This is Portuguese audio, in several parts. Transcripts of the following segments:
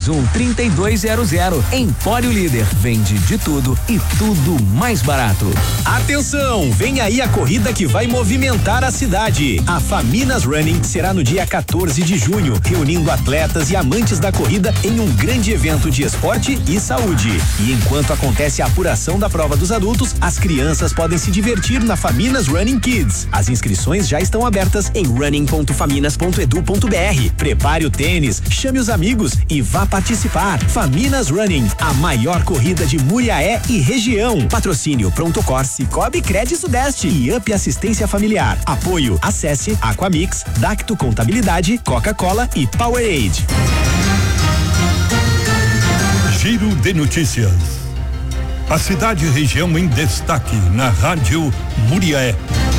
3221-3200. Empório Líder, vende de tudo e tudo mais barato. Atenção, vem aí a corrida que vai movimentar a cidade. A Faminas Running será no dia 14 de junho, reunindo atletas e amantes da corrida em um grande evento de esporte e saúde. E enquanto acontece a apuração da prova dos adultos, as crianças podem se divertir na Faminas Running Kids. As inscrições já estão abertas em running.faminas.edu.br. Prepare o tênis, chame os amigos e vá participar. Faminas Running, a maior corrida de Muriaé e região. Patrocínio Prontocor, Cicobi Cred Sudeste e Up Assistência Familiar. Apoio, acesse Aquamix, Dacto Contabilidade, Coca-Cola e Powerade. Giro de notícias. A cidade e região em destaque na Rádio Muriaé.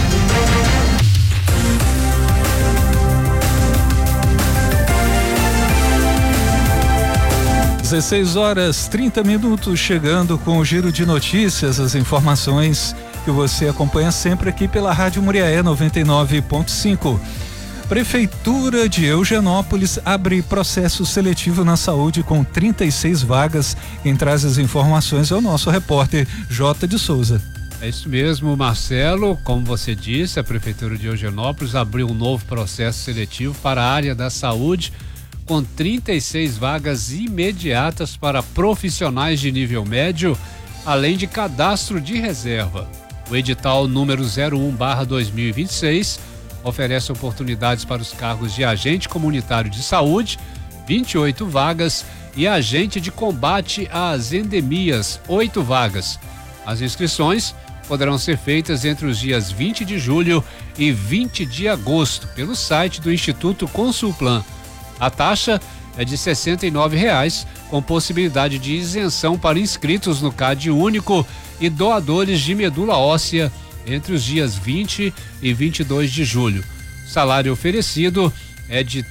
16h30, chegando com o Giro de Notícias, as informações que você acompanha sempre aqui pela Rádio Muriaé 99.5. Prefeitura de Eugenópolis abre processo seletivo na saúde com 36 vagas. Quem traz as informações é o nosso repórter J. de Souza. É isso mesmo, Marcelo. Como você disse, a Prefeitura de Eugenópolis abriu um novo processo seletivo para a área da saúde com 36 vagas imediatas para profissionais de nível médio, além de cadastro de reserva. O edital número 01/2026 oferece oportunidades para os cargos de agente comunitário de saúde, 28 vagas, e agente de combate às endemias, 8 vagas. As inscrições poderão ser feitas entre os dias 20 de julho e 20 de agosto pelo site do Instituto Consulplan. A taxa é de R$ 69,00, com possibilidade de isenção para inscritos no CAD único e doadores de medula óssea entre os dias 20 e 22 de julho. O salário oferecido é de R$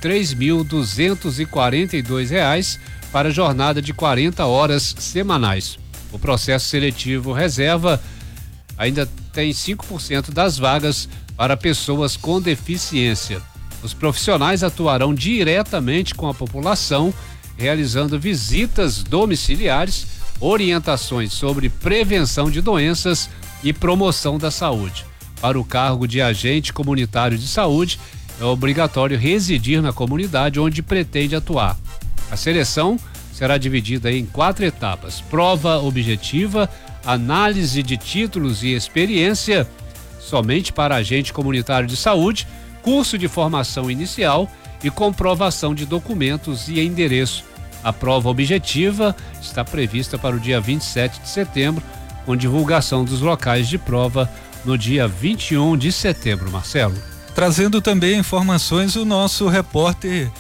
3.242 para jornada de 40 horas semanais. O processo seletivo reserva ainda tem 5% das vagas para pessoas com deficiência. Os profissionais atuarão diretamente com a população, realizando visitas domiciliares, orientações sobre prevenção de doenças e promoção da saúde. Para o cargo de agente comunitário de saúde, é obrigatório residir na comunidade onde pretende atuar. A seleção será dividida em 4 etapas: prova objetiva, análise de títulos e experiência, somente para agente comunitário de saúde, curso de formação inicial e comprovação de documentos e endereço. A prova objetiva está prevista para o dia 27 de setembro, com divulgação dos locais de prova no dia 21 de setembro, Marcelo. Trazendo também informações o nosso repórter.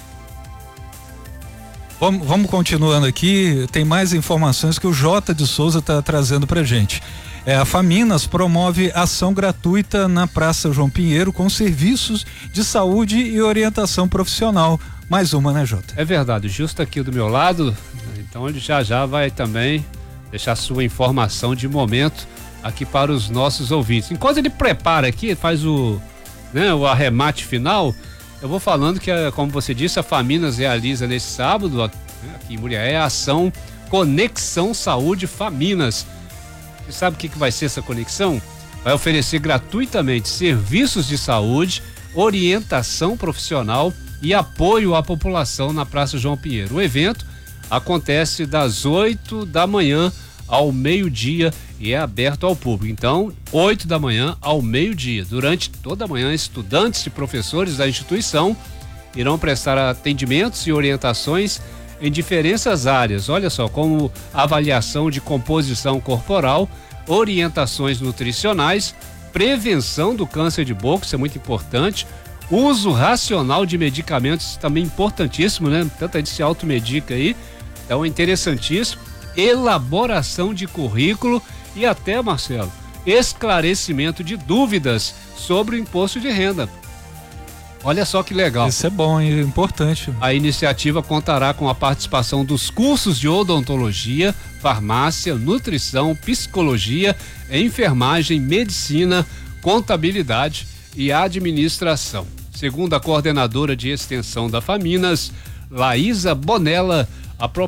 Vamos continuando aqui, tem mais informações que o J. de Souza está trazendo pra gente. A Faminas promove ação gratuita na Praça João Pinheiro com serviços de saúde e orientação profissional. Mais uma, né, Jota? É verdade, justo aqui do meu lado, então ele já vai também deixar sua informação de momento aqui para os nossos ouvintes. Enquanto ele prepara aqui, faz o arremate final, eu vou falando que, como você disse, a Faminas realiza nesse sábado, aqui em Muriaé, a ação Conexão Saúde Faminas. Você sabe o que vai ser essa conexão? Vai oferecer gratuitamente serviços de saúde, orientação profissional e apoio à população na Praça João Pinheiro. O evento acontece das 8 da manhã ao meio-dia e é aberto ao público. Então, 8 da manhã ao meio-dia. Durante toda a manhã, estudantes e professores da instituição irão prestar atendimentos e orientações em diferentes áreas, olha só, como avaliação de composição corporal, orientações nutricionais, prevenção do câncer de boca, isso é muito importante, uso racional de medicamentos, também importantíssimo, né? Tanta gente se automedica aí, então é interessantíssimo, elaboração de currículo e até, Marcelo, esclarecimento de dúvidas sobre o imposto de renda. Olha só que legal. Isso é bom e importante. A iniciativa contará com a participação dos cursos de odontologia, farmácia, nutrição, psicologia, enfermagem, medicina, contabilidade e administração. Segundo a coordenadora de extensão da Faminas, Laísa Bonella, a